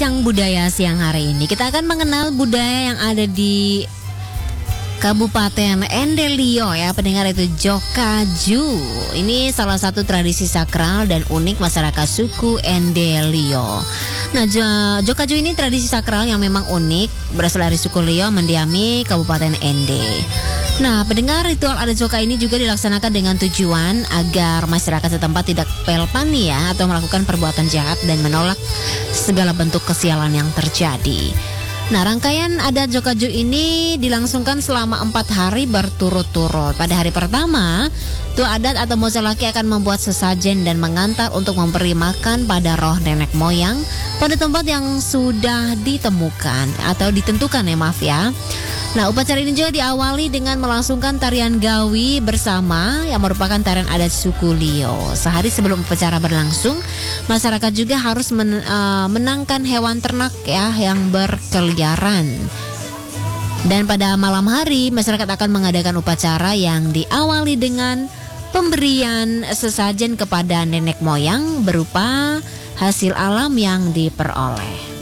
Yang budaya siang hari ini kita akan mengenal budaya yang ada di Kabupaten Endelio ya pendengar, itu Jokaju. Ini salah satu tradisi sakral dan unik masyarakat suku Endelio. Nah, Jokaju ini tradisi sakral yang memang unik, berasal dari suku Lio mendiami Kabupaten Ende. Nah, pendengar, ritual adat Joka ini juga dilaksanakan dengan tujuan agar masyarakat setempat tidak pelpani ya, atau melakukan perbuatan jahat dan menolak segala bentuk kesialan yang terjadi. Nah, rangkaian adat Jokaju ini dilangsungkan selama 4 hari berturut-turut. Pada hari pertama, tua adat atau mosalaki akan membuat sesajen dan mengantar untuk memberi makan pada roh nenek moyang pada tempat yang sudah ditemukan atau ditentukan ya, maaf ya. Nah, upacara ini juga diawali dengan melangsungkan tarian gawi bersama yang merupakan tarian adat suku Lio. Sehari sebelum upacara berlangsung, masyarakat juga harus menangkan hewan ternak ya yang berkeliaran. Dan pada malam hari, masyarakat akan mengadakan upacara yang diawali dengan pemberian sesajen kepada nenek moyang berupa hasil alam yang diperoleh.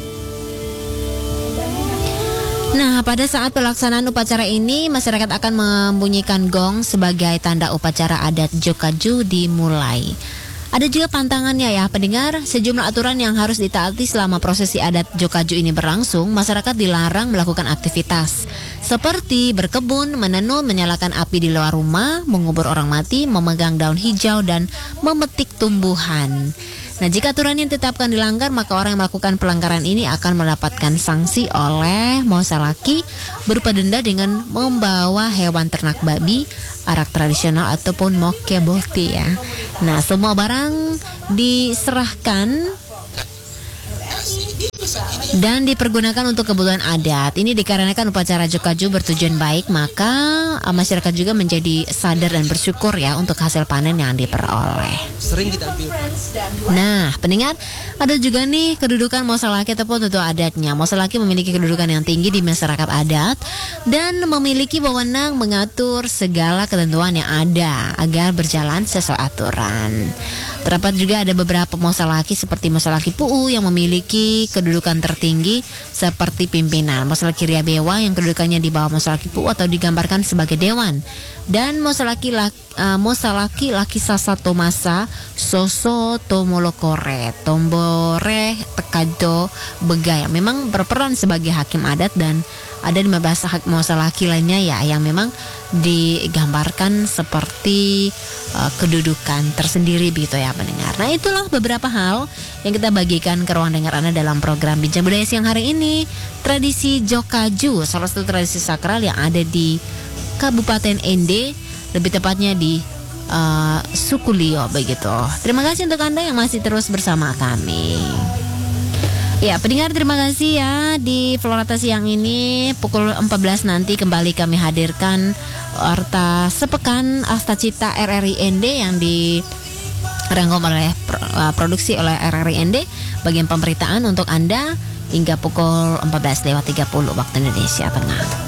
Nah, pada saat pelaksanaan upacara ini, masyarakat akan membunyikan gong sebagai tanda upacara adat Jokaju dimulai. Ada juga pantangannya ya pendengar, sejumlah aturan yang harus ditaati selama prosesi adat Jokaju ini berlangsung. Masyarakat dilarang melakukan aktivitas seperti berkebun, menenun, menyalakan api di luar rumah, mengubur orang mati, memegang daun hijau, dan memetik tumbuhan. Nah, jika aturan yang ditetapkan dilanggar, maka orang yang melakukan pelanggaran ini akan mendapatkan sanksi oleh mosalaki berupa denda dengan membawa hewan ternak babi, arak tradisional ataupun mokeboti ya. Nah, semua barang diserahkan dan dipergunakan untuk kebutuhan adat. Ini dikarenakan upacara Jokaju bertujuan baik, maka masyarakat juga menjadi sadar dan bersyukur ya untuk hasil panen yang diperoleh. Sering kita ambil. Nah, pendengar, ada juga nih kedudukan mosalaki ataupun tutua adatnya. Mosalaki memiliki kedudukan yang tinggi di masyarakat adat dan memiliki wewenang mengatur segala ketentuan yang ada agar berjalan sesuai aturan. Terdapat juga ada beberapa mosalaki seperti mosalaki Puu yang memiliki kedudukan tertinggi seperti pimpinan, mosalaki Riabewa yang kedudukannya di bawah mosalaki Puu atau digambarkan sebagai dewan, dan mosalaki Laki Sasa Tomasa Soso Tomolokore Tombore Tekado Bega yang memang berperan sebagai hakim adat, dan ada 15 mosalaki lainnya ya yang memang digambarkan seperti kedudukan tersendiri begitu ya pendengar. Nah, itulah beberapa hal yang kita bagikan ke ruang dengar Anda dalam program Bincang Budaya siang hari ini. Tradisi Jokaju, salah satu tradisi sakral yang ada di Kabupaten Ende, lebih tepatnya di suku Lio begitu. Terima kasih untuk Anda yang masih terus bersama kami. Ya, pendengar, terima kasih ya. Di Florata siang ini pukul 14 nanti kembali kami hadirkan Warta Sepekan Astacita RRI Ende yang dirangkum oleh produksi oleh RRI Ende, bagian pemberitaan untuk Anda hingga pukul 14:30 waktu Indonesia Tengah.